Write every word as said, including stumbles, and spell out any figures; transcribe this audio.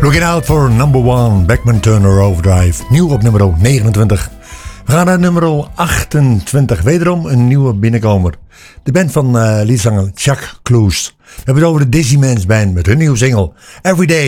Looking out for number one, Beckman Turner Overdrive. Nieuw op nummer negenentwintig. We gaan naar nummer achtentwintig. Wederom een nieuwe binnenkomer. De band van uh, liedzanger Chuck Clouse. We hebben het over de Dizzy Man's Band met hun nieuwe single Everyday.